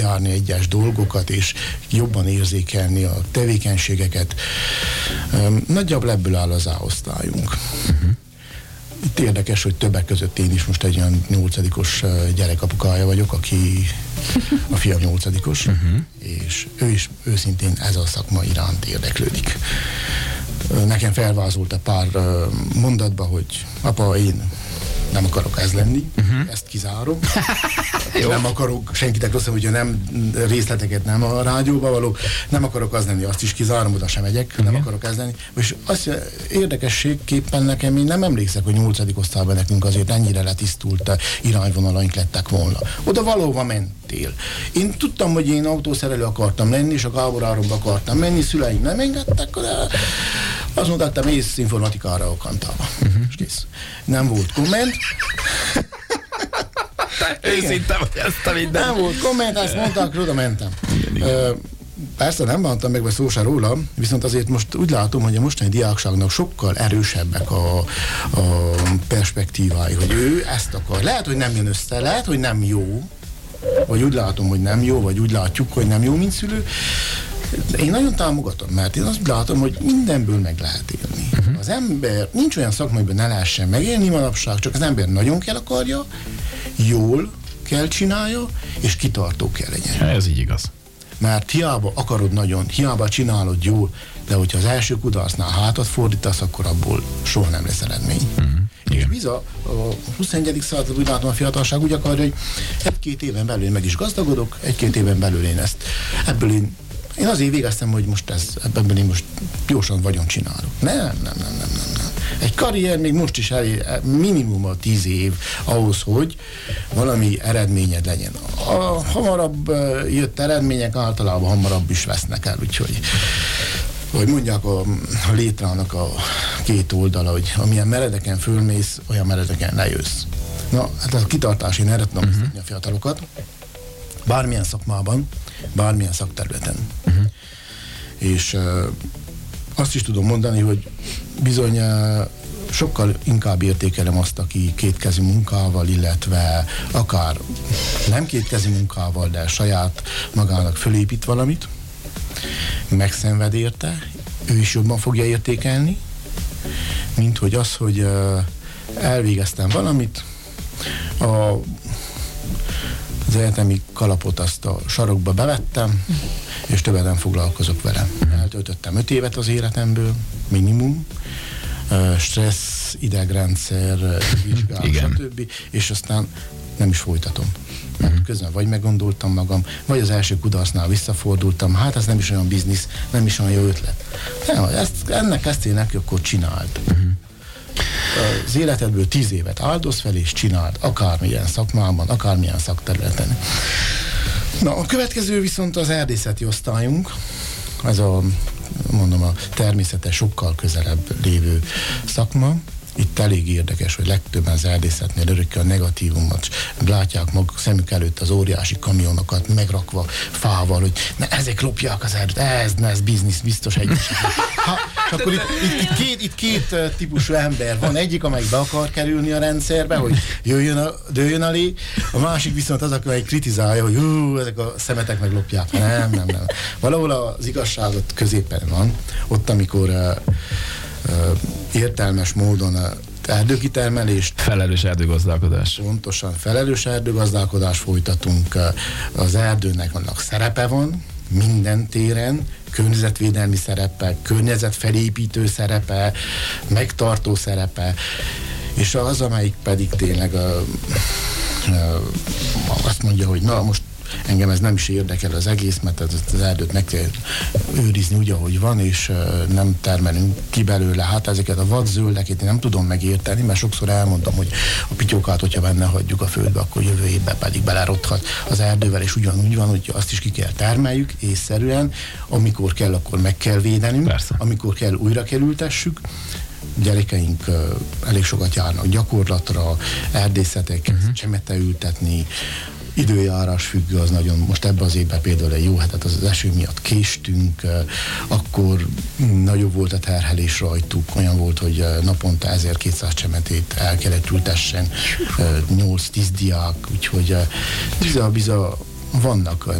bejárni egyes dolgokat, és jobban érzékelni a tevékenységeket. Nagyjából ebből áll az A-osztályunk. Itt érdekes, hogy többek között én is most egy olyan 8-os gyerekapukája vagyok, aki a fiam 8-os, és ő is őszintén ez a szakma iránt érdeklődik. Nekem felvázolta pár mondatba, hogy apa, én nem akarok ez lenni, ezt kizárom. Nem akarok senkitek rosszul, hogyha nem részleteket nem a rádióba való, nem akarok az lenni, azt is kizárom, oda sem megyek, nem akarok ez lenni. És azt érdekességképpen nekem, én nem emlékszek, hogy 8. osztályban nekünk azért ennyire letisztult irányvonalaink lettek volna. Oda valóban mentél. Én tudtam, hogy én autószerelő akartam lenni, és a Gábor Áronba akartam menni, szüleim nem engedtek, de azt mondták, mész informatikára a Kantába. És kész. Nem volt komment. Őszinte vagy ezt a minden. Nem volt komment, ezt mondták, oda mentem. Persze nem bántam meg, vagy szó se róla, viszont azért most úgy látom, hogy a mostani diákságnak sokkal erősebbek a perspektívái, hogy ő ezt akar. Lehet, hogy nem jön össze, lehet, hogy nem jó, vagy úgy látom, hogy nem jó, vagy úgy látjuk, hogy nem jó, mint szülő. Én nagyon támogatom, mert én azt látom, hogy mindenből meg lehet élni. Az ember, nincs olyan szakma, amiben ne lehessen megélni manapság, csak az ember nagyon kell akarja, jól kell csinálja, és kitartó kell legyen. Ez így igaz. Mert hiába akarod nagyon, hiába csinálod jól, de hogyha az első kudarcnál hátat fordítasz, akkor abból soha nem lesz eredmény. És biza, a 21. század úgy látom, a fiatalság úgy akarja, hogy 1-2 éven belül én meg is gazdagodok, 1-2 éven belül én ezt, ebből én azért végeztem, hogy most ebben én most gyorsan vagyon csinálok. Nem. Egy karrier még most is minimum a 10 év ahhoz, hogy valami eredményed legyen. A hamarabb jött eredmények általában hamarabb is vesznek el, úgyhogy hogy mondják a létrának a két oldala, hogy amilyen meredeken fölmész, olyan meredeken lejössz. Na, hát a kitartás, én erre tudom biztatni a fiatalokat, bármilyen szakmában, bármilyen szakterületen. És azt is tudom mondani, hogy bizony sokkal inkább értékelem azt, aki kétkezi munkával, illetve akár nem kétkezi munkával, de saját magának fölépít valamit, megszenved érte, ő is jobban fogja értékelni, mint hogy az, hogy elvégeztem valamit, az egyetemi kalapot azt a sarokba bevettem, és többet nem foglalkozok vele. Eltöltöttem 5 évet az életemből, minimum, stressz, idegrendszer, vizsgál, stb. És aztán nem is folytatom. Mert közben vagy meggondoltam magam, vagy az első kudarcnál visszafordultam, hát ez nem is olyan biznisz, nem is olyan jó ötlet. Nem, ennek ezt én neki akkor csináld. Az életedből 10 évet áldoz fel, és csináld, akármilyen szakmában, akármilyen szakterületen. Na, a következő viszont az erdészeti osztályunk, ez a természetes sokkal közelebb lévő szakma. Itt elég érdekes, hogy legtöbben az erdészetnél örökké a negatívumot látják maguk szemük előtt az óriási kamionokat megrakva fával, hogy ne, ezek lopják az erdőt, ez biznisz, biztos egy. Akkor itt két típusú ember van. Egyik, amelyik be akar kerülni a rendszerbe, hogy dőljön alé, a másik viszont az, amelyik kritizálja, hogy ezek a szemetek meglopják. Nem. Valahol az igazságot középen van, ott, amikor értelmes módon erdőkitermelést. Felelős erdőgazdálkodás. Pontosan, felelős erdőgazdálkodás folytatunk. Az erdőnek annak szerepe van, minden téren, környezetvédelmi szerepe, környezetfelépítő szerepe, megtartó szerepe, és az, amelyik pedig tényleg azt mondja, hogy na most engem ez nem is érdekel az egész, mert az erdőt meg kell őrizni úgy, ahogy van, és nem termelünk ki belőle. Hát ezeket a vadzöldeket én nem tudom megérteni, mert sokszor elmondom, hogy a pityókát, hogyha benne hagyjuk a földbe, akkor jövő évben pedig belerothat az erdővel, és ugyanúgy van, hogy azt is ki kell termeljük észszerűen, amikor kell, akkor meg kell védenünk, persze. Amikor kell, újra kell ültessük. Gyerekeink elég sokat járnak gyakorlatra, erdészetek, csemete ültetni, időjárás függő, az nagyon, most ebben az évben például egy jó hetet az eső miatt késtünk, akkor nagyobb volt a terhelés rajtuk, olyan volt, hogy naponta 1200 csemetét el kellett ültessen, 8-10 diák, úgyhogy biza vannak